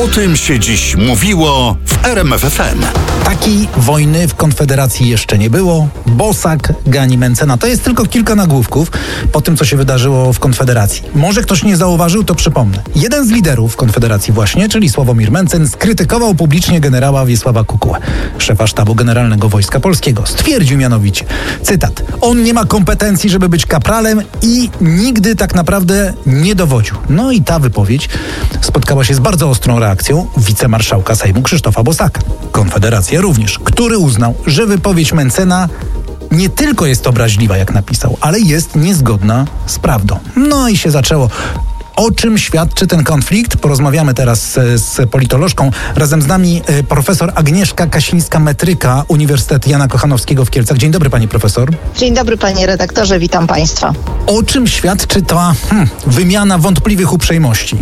O tym się dziś mówiło w RMF FM. Takiej wojny w Konfederacji jeszcze nie było. Bosak gani Mentzena. To jest tylko kilka nagłówków po tym, co się wydarzyło w Konfederacji. Może ktoś nie zauważył, to przypomnę. Jeden z liderów Konfederacji właśnie, czyli Sławomir Mentzen, skrytykował publicznie generała Wiesława Kukułę, szefa Sztabu Generalnego Wojska Polskiego. Stwierdził mianowicie, cytat, on nie ma kompetencji, żeby być kapralem i nigdy tak naprawdę nie dowodził. No i ta wypowiedź spotkała się z bardzo ostrą reakcją wicemarszałka Sejmu Krzysztofa Bosaka, Konfederacja również, który uznał, że wypowiedź Mentzena nie tylko jest obraźliwa, jak napisał, ale jest niezgodna z prawdą. No i się zaczęło. O czym świadczy ten konflikt? Porozmawiamy teraz z politolożką. Razem z nami profesor Agnieszka Kasińska-Metryka, Uniwersytet Jana Kochanowskiego w Kielcach. Dzień dobry, pani profesor. Dzień dobry, panie redaktorze, witam państwa. O czym świadczy ta wymiana wątpliwych uprzejmości?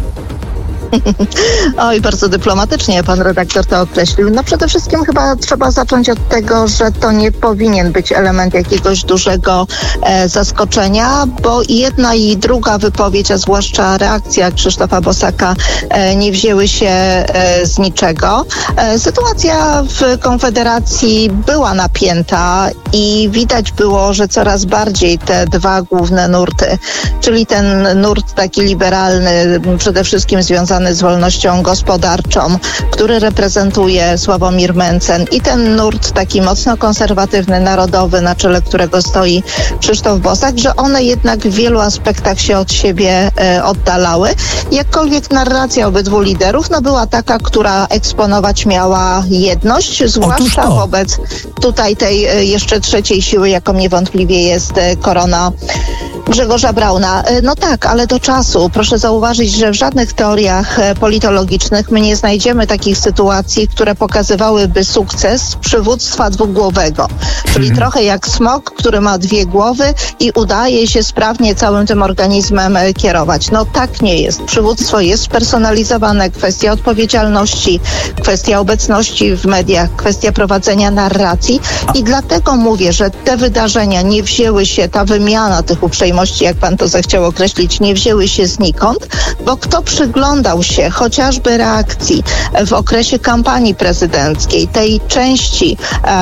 Oj, bardzo dyplomatycznie pan redaktor to określił. No przede wszystkim chyba trzeba zacząć od tego, że to nie powinien być element jakiegoś dużego zaskoczenia, bo i jedna i druga wypowiedź, a zwłaszcza reakcja Krzysztofa Bosaka nie wzięły się z niczego. Sytuacja w Konfederacji była napięta i widać było, że coraz bardziej te dwa główne nurty, czyli ten nurt taki liberalny, przede wszystkim związany z wolnością gospodarczą, który reprezentuje Sławomir Mentzen, i ten nurt taki mocno konserwatywny, narodowy, na czele którego stoi Krzysztof Bosak, że one jednak w wielu aspektach się od siebie oddalały. Jakkolwiek narracja obydwu liderów była taka, która eksponować miała jedność, zwłaszcza wobec tutaj tej jeszcze trzeciej siły, jaką niewątpliwie jest korona Grzegorza Brauna. No tak, ale do czasu. Proszę zauważyć, że w żadnych teoriach politologicznych my nie znajdziemy takich sytuacji, które pokazywałyby sukces przywództwa dwugłowego. Czyli trochę jak smok, który ma dwie głowy i udaje się sprawnie całym tym organizmem kierować. No tak nie jest. Przywództwo jest spersonalizowane, kwestia odpowiedzialności, kwestia obecności w mediach, kwestia prowadzenia narracji i dlatego mówię, że te wydarzenia nie wzięły się, ta wymiana tych uprzejmości, jak pan to zechciał określić, nie wzięły się znikąd, bo kto przyglądał się chociażby reakcji w okresie kampanii prezydenckiej tej części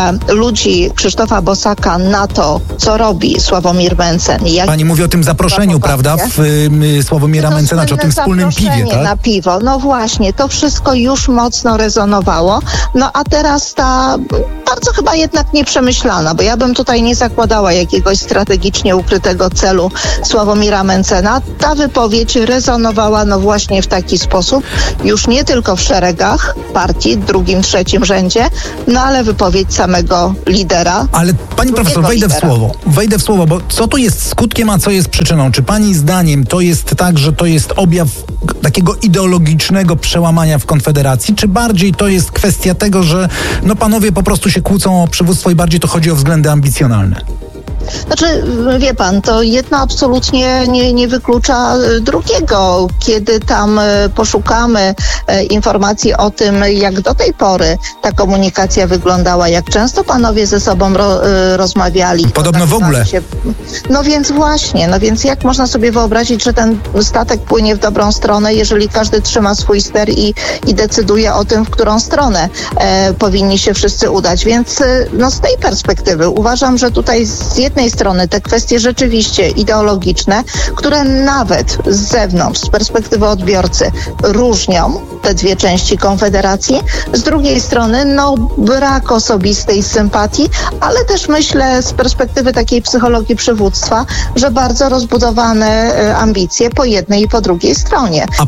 ludzi Krzysztofa Bosaka na to, co robi Sławomir Mentzen. Pani mówi o tym zaproszeniu, prawda, Sławomira Mentzena, czy o tym wspólnym piwie, tak? Na piwo, no właśnie, to wszystko już mocno rezonowało, no a teraz ta bardzo chyba jednak nieprzemyślana, bo ja bym tutaj nie zakładała jakiegoś strategicznie ukrytego celu Sławomira Mentzena. Ta wypowiedź rezonowała właśnie w taki sposób, już nie tylko w szeregach partii, drugim, trzecim rzędzie, ale wypowiedź samego lidera. Ale pani profesor, wejdę w słowo, bo co tu jest skutkiem, a co jest przyczyną? Czy pani zdaniem to jest tak, że to jest objaw takiego ideologicznego przełamania w Konfederacji, czy bardziej to jest kwestia tego, że panowie po prostu się kłócą o przywództwo i bardziej to chodzi o względy ambicjonalne? Znaczy, wie pan, to jedno absolutnie nie wyklucza drugiego. Kiedy tam poszukamy informacji o tym, jak do tej pory ta komunikacja wyglądała, jak często panowie ze sobą rozmawiali. Podobno w ogóle. No więc właśnie, jak można sobie wyobrazić, że ten statek płynie w dobrą stronę, jeżeli każdy trzyma swój ster i decyduje o tym, w którą stronę powinni się wszyscy udać. Więc z tej perspektywy uważam, że tutaj z jednej strony te kwestie rzeczywiście ideologiczne, które nawet z zewnątrz, z perspektywy odbiorcy różnią te dwie części Konfederacji. Z drugiej strony brak osobistej sympatii, ale też myślę z perspektywy takiej psychologii przywództwa, że bardzo rozbudowane ambicje po jednej i po drugiej stronie. A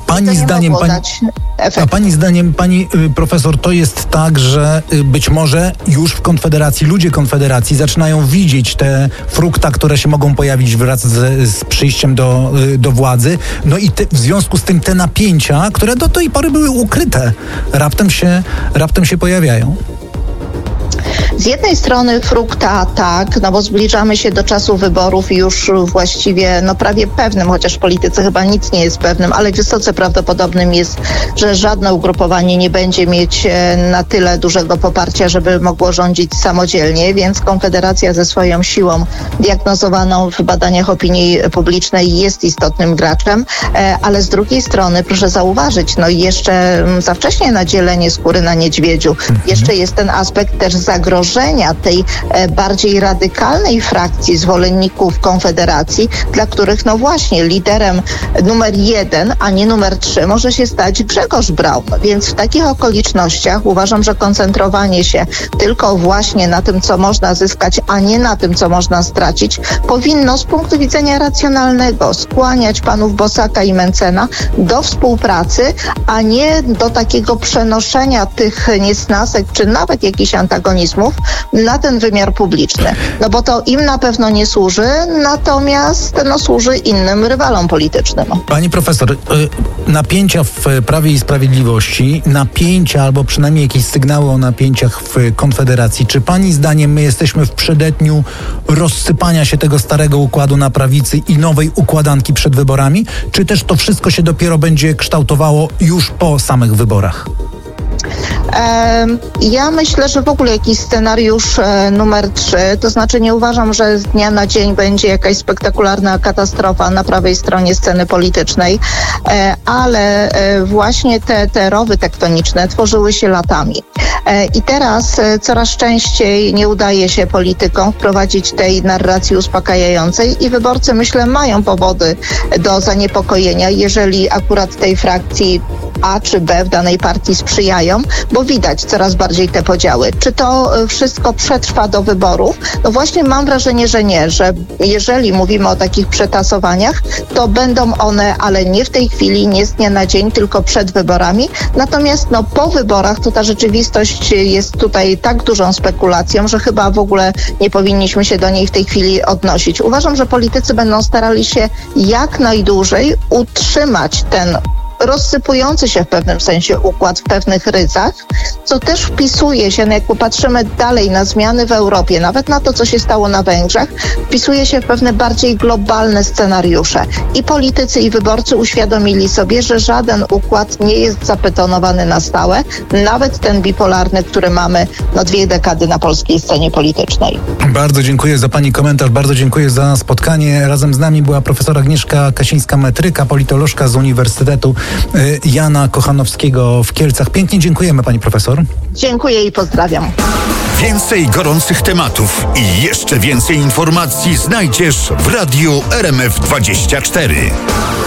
pani zdaniem, pani profesor, to jest tak, że być może już w Konfederacji, ludzie Konfederacji zaczynają widzieć te frukta, które się mogą pojawić wraz z przyjściem do władzy. No i w związku z tym te napięcia, które do tej pory były ukryte, raptem się pojawiają. Z jednej strony frukta tak, no bo zbliżamy się do czasu wyborów i już właściwie prawie pewnym, chociaż w polityce chyba nic nie jest pewnym, ale wysoce prawdopodobnym jest, że żadne ugrupowanie nie będzie mieć na tyle dużego poparcia, żeby mogło rządzić samodzielnie, więc Konfederacja ze swoją siłą diagnozowaną w badaniach opinii publicznej jest istotnym graczem, ale z drugiej strony proszę zauważyć, jeszcze za wcześnie na dzielenie skóry na niedźwiedziu. Jeszcze jest ten aspekt też zagrożenia tej bardziej radykalnej frakcji zwolenników Konfederacji, dla których właśnie liderem numer 1, a nie numer 3 może się stać Grzegorz Braun. Więc w takich okolicznościach uważam, że koncentrowanie się tylko właśnie na tym, co można zyskać, a nie na tym, co można stracić, powinno z punktu widzenia racjonalnego skłaniać panów Bosaka i Mentzena do współpracy, a nie do takiego przenoszenia tych niesnasek, czy nawet jakichś antagonizmów na ten wymiar publiczny. Bo to im na pewno nie służy, natomiast służy innym rywalom politycznym. Pani profesor, napięcia w Prawie i Sprawiedliwości, napięcia albo przynajmniej jakieś sygnały o napięciach w Konfederacji. Czy pani zdaniem my jesteśmy w przededniu rozsypania się tego starego układu na prawicy i nowej układanki przed wyborami? Czy też to wszystko się dopiero będzie kształtowało już po samych wyborach? Ja myślę, że w ogóle jakiś scenariusz numer 3, to znaczy nie uważam, że z dnia na dzień będzie jakaś spektakularna katastrofa na prawej stronie sceny politycznej, ale właśnie te rowy tektoniczne tworzyły się latami. I teraz coraz częściej nie udaje się politykom wprowadzić tej narracji uspokajającej i wyborcy, myślę, mają powody do zaniepokojenia, jeżeli akurat tej frakcji A czy B w danej partii sprzyjają, bo widać coraz bardziej te podziały. Czy to wszystko przetrwa do wyborów? Właśnie mam wrażenie, że nie, że jeżeli mówimy o takich przetasowaniach, to będą one, ale nie w tej chwili, nie z dnia na dzień, tylko przed wyborami. Natomiast po wyborach to ta rzeczywistość jest tutaj tak dużą spekulacją, że chyba w ogóle nie powinniśmy się do niej w tej chwili odnosić. Uważam, że politycy będą starali się jak najdłużej utrzymać ten rozsypujący się w pewnym sensie układ w pewnych rysach, co też wpisuje się, jak popatrzymy dalej na zmiany w Europie, nawet na to, co się stało na Węgrzech, wpisuje się w pewne bardziej globalne scenariusze. I politycy, i wyborcy uświadomili sobie, że żaden układ nie jest zabetonowany na stałe, nawet ten bipolarny, który mamy 2 dekady na polskiej scenie politycznej. Bardzo dziękuję za pani komentarz, bardzo dziękuję za spotkanie. Razem z nami była profesor Agnieszka Kasińska-Metryka, politolożka z Uniwersytetu Jana Kochanowskiego w Kielcach. Pięknie dziękujemy, pani profesor. Dziękuję i pozdrawiam. Więcej gorących tematów i jeszcze więcej informacji znajdziesz w Radiu RMF24.